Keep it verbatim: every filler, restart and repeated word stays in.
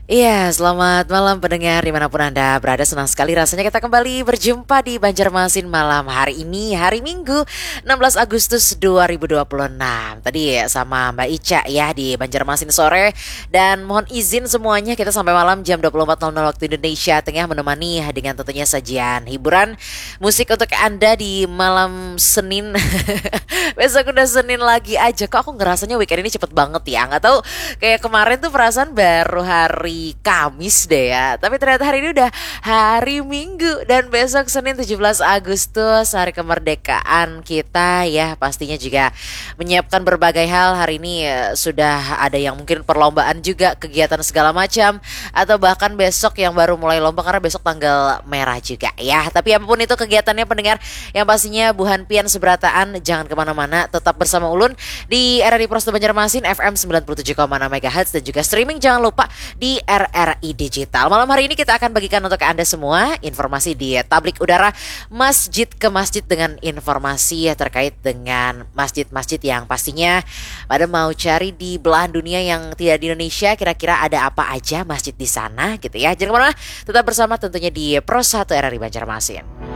Iya, selamat malam pendengar dimanapun Anda berada. Senang sekali rasanya kita kembali berjumpa di Banjarmasin malam hari ini, hari Minggu enam belas Agustus dua ribu dua puluh enam. Tadi ya sama Mbak Ica ya di Banjarmasin sore. Dan mohon izin semuanya kita sampai malam jam dua puluh empat nol nol waktu Indonesia Tengah menemani dengan tentunya sajian hiburan musik untuk Anda di malam Senin. Besok udah Senin lagi aja. Kok aku ngerasanya weekend ini cepet banget ya. Nggak tahu, kayak kemarin tuh perasaan baru hari Kamis deh ya. Tapi ternyata hari ini udah hari Minggu. Dan besok Senin tujuh belas Agustus, hari kemerdekaan kita ya. Pastinya juga menyiapkan berbagai hal. Hari ini ya, sudah ada yang mungkin perlombaan juga, kegiatan segala macam. Atau bahkan besok yang baru mulai lomba karena besok tanggal merah juga ya. Tapi apapun itu kegiatannya pendengar, yang pastinya Buhan Pian Seberataan, jangan kemana-mana, tetap bersama Ulun di R R I Prosto Banjarmasin F M sembilan puluh tujuh koma enam MHz dan juga streaming jangan lupa di R R I Digital. Malam hari ini kita akan bagikan untuk Anda semua informasi di tablik udara masjid ke masjid dengan informasi terkait dengan masjid-masjid yang pastinya pada mau cari di belahan dunia yang tidak di Indonesia, kira-kira ada apa aja masjid di sana gitu ya. Jangan kemana-mana, tetap bersama tentunya di Pro satu R R I Banjarmasin.